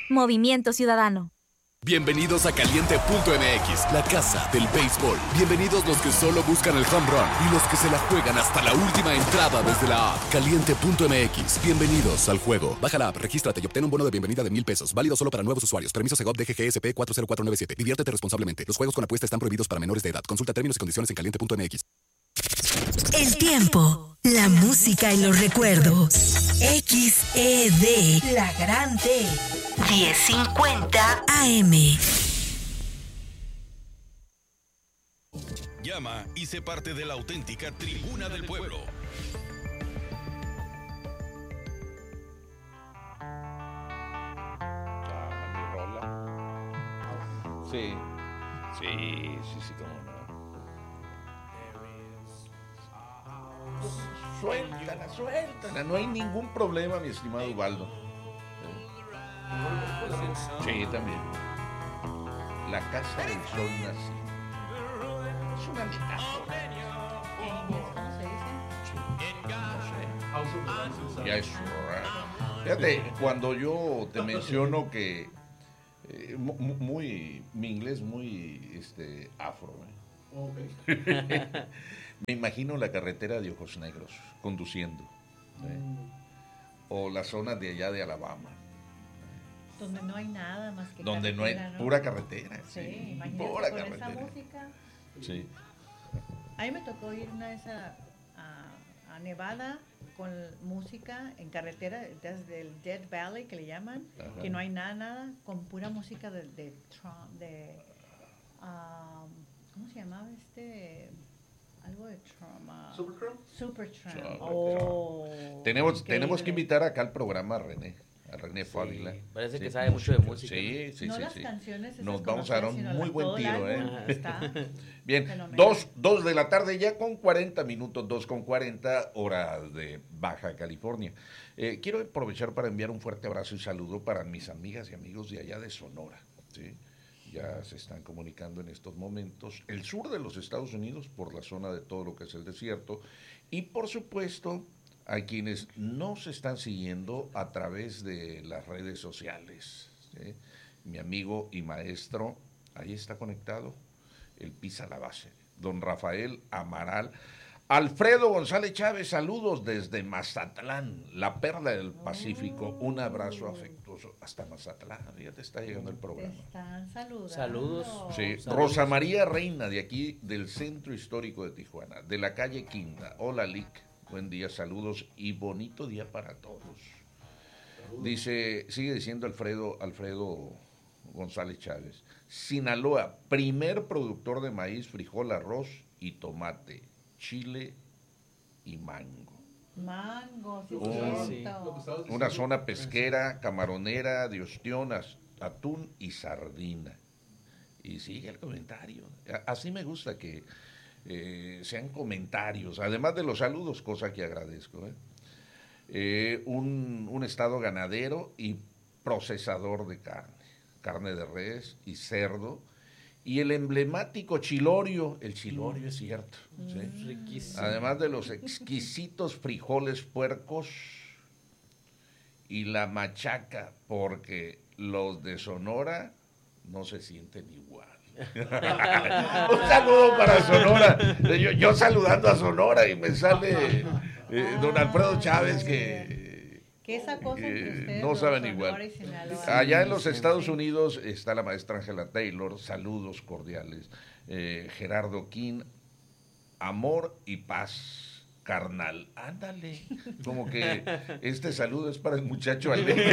Movimiento Ciudadano. Bienvenidos a Caliente.mx, la casa del béisbol. Bienvenidos los que solo buscan el home run y los que se la juegan hasta la última entrada desde la app. Caliente.mx, bienvenidos al juego. Baja la app, regístrate y obtén un bono de bienvenida de $1,000. Válido solo para nuevos usuarios. Permiso Segov DGGSP 40497. Diviértete responsablemente. Los juegos con apuesta están prohibidos para menores de edad. Consulta términos y condiciones en Caliente.mx. El tiempo, la música y los recuerdos. XED, La Grande, 1050 AM. Llama y sé parte de la auténtica Tribuna del Pueblo. Mi rola. Sí, cómo no. Suéltala, no hay ningún problema, mi estimado Ubaldo. Sí, también. La casa del sol nacido. Es una metáfora. ¿Cómo se dice? No sé. Ya es raro. Fíjate, cuando yo te menciono que mi inglés muy afro, Okay. Me imagino la carretera de Ojos Negros conduciendo, o la zona de allá de Alabama, donde no hay nada más que donde no hay, ¿no? Pura carretera, sí, imagínate, pura con carretera. Esa música. Sí. A mí me tocó ir una vez a Nevada con música en carretera desde el Dead Valley, que le llaman. Ajá. Que no hay nada, con pura música de ¿cómo se llamaba algo de trauma? Supertramp. Oh, tenemos que invitar acá al programa a René Fávila. Parece que sabe mucho de música. Sí. Las canciones nos vamos a dar un muy buen tiro, Está bien, 2 de la tarde ya con 40 minutos, 2:40 horas de Baja California. Quiero aprovechar para enviar un fuerte abrazo y saludo para mis amigas y amigos de allá de Sonora, ¿sí? Ya se están comunicando en estos momentos el sur de los Estados Unidos por la zona de todo lo que es el desierto y por supuesto a quienes nos están siguiendo a través de las redes sociales, ¿sí? Mi amigo y maestro, ahí está conectado, el Pisa la Base, don Rafael Amaral. Alfredo González Chávez, saludos desde Mazatlán, la perla del Pacífico. Un abrazo afectuoso hasta Mazatlán. Ya te está llegando el programa. Están saludando. Saludos. Sí, Saludos. Rosa María Reina, de aquí, del Centro Histórico de Tijuana, de la calle Quinta. Hola, Lic. Buen día, saludos y bonito día para todos. Dice, sigue diciendo Alfredo González Chávez. Sinaloa, primer productor de maíz, frijol, arroz y tomate. Chile y mango. Sí. Una zona pesquera, camaronera, de ostión, atún y sardina. Y sigue el comentario. Así me gusta que sean comentarios, además de los saludos, cosa que agradezco. Un estado ganadero y procesador de carne de res y cerdo. Y el emblemático chilorio, el chilorio es cierto, ¿sí? Riquísimo. Además de los exquisitos frijoles puercos y la machaca, porque los de Sonora no se sienten igual. Un saludo para Sonora. Yo saludando a Sonora y me sale don Alfredo Chávez que esa cosa entre ustedes, no saben igual. Allá en los Estados Unidos está la maestra Ángela Taylor, saludos cordiales. Gerardo Quín, amor y paz, carnal. Ándale, como que este saludo es para el muchacho alegre.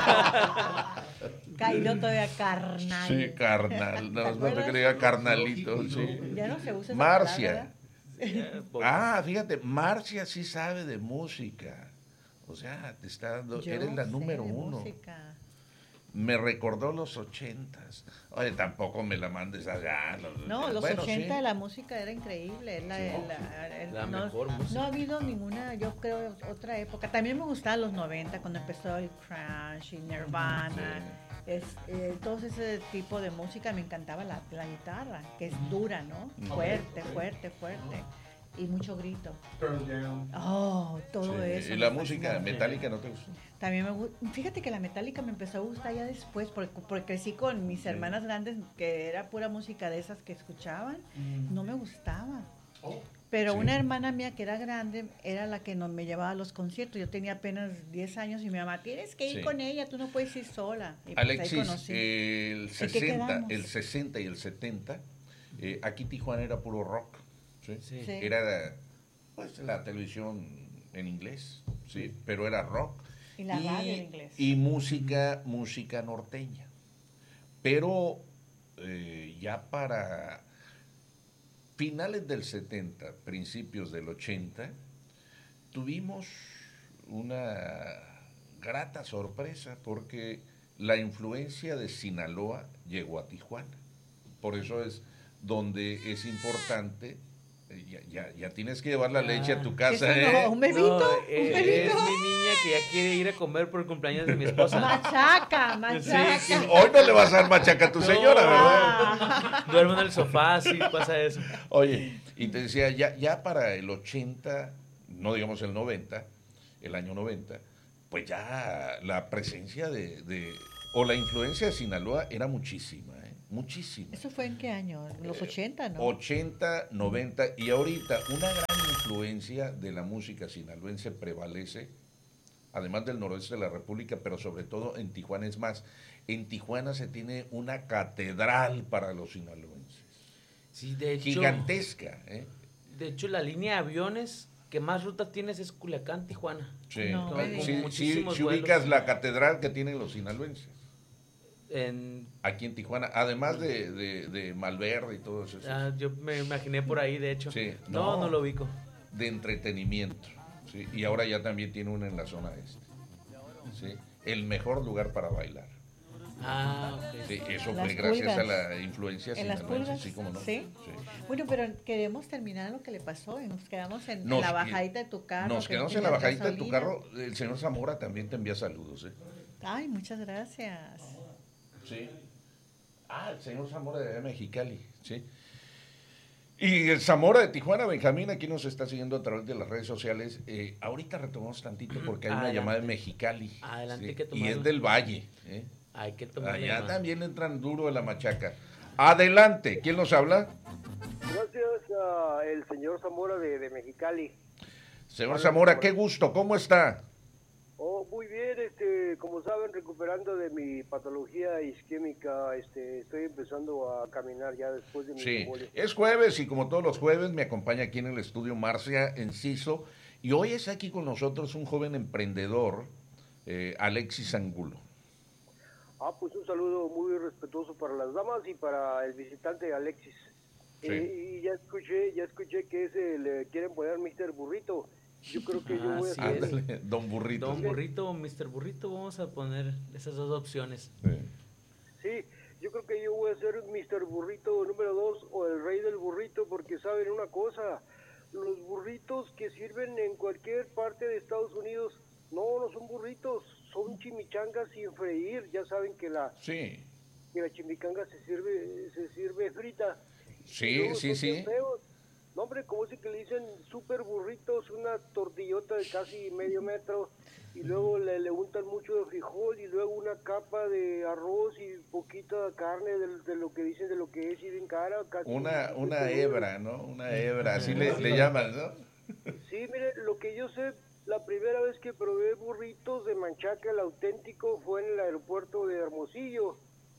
Caído todavía carnal. Sí, carnal. No, es que le diga carnalito. Sí. Ya no se usa esa Marcia. palabra. Fíjate, Marcia sí sabe de música. O sea, te está dando, eres la número 1. Música. Me recordó los 80s. Oye, tampoco me la mandes allá. Los 80 sí. La música era increíble. La mejor música. No ha habido ninguna, yo creo, otra época. También me gustaba los 90, cuando empezó el Crash y Nirvana. Sí. Todo ese tipo de música. Me encantaba la guitarra, que es dura, ¿no? Fuerte. y mucho grito. Pearl Jam. Oh, todo eso. ¿Y la música metálica no te gustó? También me gusta. Fíjate que la metálica me empezó a gustar ya después, porque crecí con mis hermanas grandes, que era pura música de esas que escuchaban. No me gustaba. Pero una hermana mía que era grande era la que me llevaba a los conciertos. Yo tenía apenas 10 años y mi mamá, tienes que ir con ella, tú no puedes ir sola. Y Alexis, el 60 y el 70, aquí Tijuana era puro rock. ¿sí? Sí. Era pues la televisión en inglés, sí, pero era rock. Y la radio en inglés. Y música norteña. Pero ya para finales del 70, principios del 80, tuvimos una grata sorpresa porque la influencia de Sinaloa llegó a Tijuana. Por eso es donde es importante. Ya tienes que llevar la leche a tu casa, ¿Un bebito? Es mi niña que ya quiere ir a comer por el cumpleaños de mi esposa. Machaca. Sí. Hoy no le vas a dar machaca a tu señora, ¿verdad? Duermo en el sofá, sí, pasa eso. Oye, y te decía, ya para el 80, no digamos el 90, el año 90, pues ya la presencia o la influencia de Sinaloa era muchísima, muchísima. ¿Eso fue en qué año? ¿En los 80, no? 80, 90, y ahorita una gran influencia de la música sinaloense prevalece, además del noroeste de la República, pero sobre todo en Tijuana. Es más, en Tijuana se tiene una catedral para los sinaloenses. Sí, de hecho. Gigantesca, De hecho, la línea de aviones que más rutas tienes es Culiacán-Tijuana. Sí, No, si ubicas la catedral que tienen los sinaloenses. En aquí en Tijuana, además de Malverde y todo eso. Yo me imaginé por ahí, de hecho. Sí, no lo ubico. De entretenimiento. ¿sí? Y ahora ya también tiene una en la zona este. ¿sí? El mejor lugar para bailar. Ok. Sí, eso Las fue gracias pulgas. a la influencia ¿En las sinaloense, pulgas? sí, cómo no. ¿Sí? Sí. Bueno, pero queremos terminar lo que le pasó y nos quedamos en Nos la bajadita de tu carro. Nos que quedamos no en la tenías bajadita de tu gasolina. carro. El señor Zamora también te envía saludos. Ay, muchas gracias. Sí. El señor Zamora de Mexicali, sí. Y el Zamora de Tijuana, Benjamín, aquí nos está siguiendo a través de las redes sociales. Ahorita retomamos tantito porque hay una llamada de Mexicali. Adelante, ¿sí? hay que tomarlo. Y es del Valle. Hay que tomarlo. Allá también le entran duro de la machaca. Adelante, ¿quién nos habla? Gracias el señor Zamora de Mexicali. Señor Zamora, qué gusto, ¿cómo está? Muy bien, como saben, recuperando de mi patología isquémica, estoy empezando a caminar ya después de mi embolio. Es jueves y como todos los jueves me acompaña aquí en el estudio Marcia Enciso y hoy es aquí con nosotros un joven emprendedor, Alexis Angulo. Pues un saludo muy respetuoso para las damas y para el visitante Alexis. Sí. Y ya escuché que le quieren poner Mr. Burrito. Yo creo que yo voy a hacer... Ándale, Don Burrito. Don Burrito o Mr. Burrito, vamos a poner esas dos opciones. Sí, yo creo que yo voy a ser Mr. Burrito número 2 o el rey del burrito, porque saben una cosa, los burritos que sirven en cualquier parte de Estados Unidos, no son burritos, son chimichangas sin freír. Ya saben que la chimichanga se sirve frita. Sí. No, hombre, como es que le dicen super burritos, una tortillota de casi medio metro, y luego le untan mucho de frijol, y luego una capa de arroz y poquita carne de lo que dicen, de lo que es, y bien cara. Casi una hebra, ¿no? Una hebra, así le llaman, ¿no? Sí, mire, lo que yo sé, la primera vez que probé burritos de manchaca, el auténtico, fue en el aeropuerto de Hermosillo,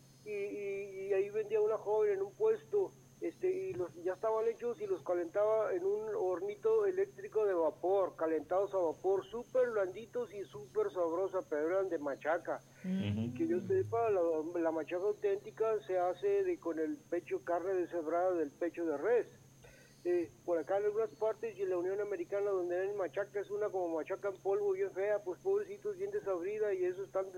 y ahí vendía una joven en un puesto, y ya estaban hechos y los calentaba en un hornito eléctrico de vapor, calentados a vapor, súper blanditos y súper sabrosa, pero eran de machaca. Que yo sepa, la machaca auténtica se hace con el pecho, carne deshebrada del pecho de res. Por acá en algunas partes y en la Unión Americana donde ven machaca, es una como machaca en polvo bien fea, pues pobrecitos, bien desabrida, y eso están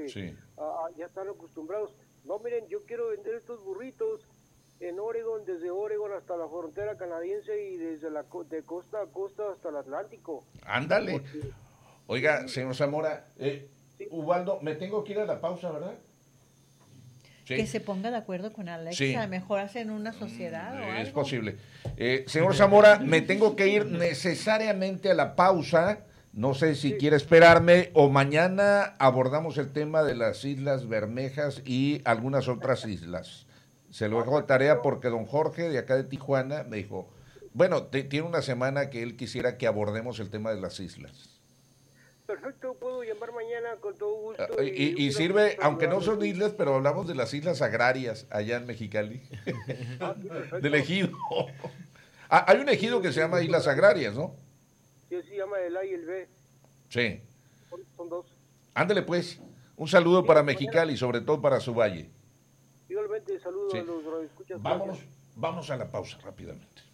ya están acostumbrados. No, miren, yo quiero vender estos burritos en Oregon, desde Oregon hasta la frontera canadiense y desde de costa a costa hasta el Atlántico. Ándale. Oiga, señor Zamora, Ubaldo, me tengo que ir a la pausa, ¿verdad? Sí. que se ponga de acuerdo con Alexa, Sí. mejor hacen una sociedad o Es algo. posible. Señor Zamora, me tengo que ir necesariamente a la pausa. No sé si quiere esperarme o mañana abordamos el tema de las Islas Bermejas y algunas otras islas. Se lo dejo de tarea porque don Jorge de acá de Tijuana me dijo, bueno, tiene una semana que él quisiera que abordemos el tema de las islas. Perfecto, puedo llamar mañana con todo gusto. Y sirve, aunque no son islas, pero hablamos de las islas agrarias allá en Mexicali, del ejido. Hay un ejido que se llama Islas Agrarias, ¿no? Sí, se llama el A y el B. Sí. Son dos. Ándale pues, un saludo para Mexicali y sobre todo para su valle. Igualmente, saludos Sí. a los radioescuchas. Vámonos a la pausa rápidamente.